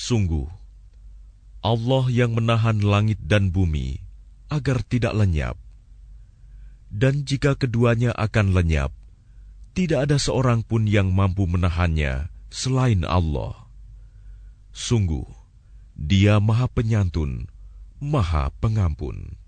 Sungguh, Allah yang menahan langit dan bumi agar tidak lenyap. Dan jika keduanya akan lenyap, tidak ada seorang pun yang mampu menahannya selain Allah. Sungguh, Dia Maha Penyantun, Maha Pengampun.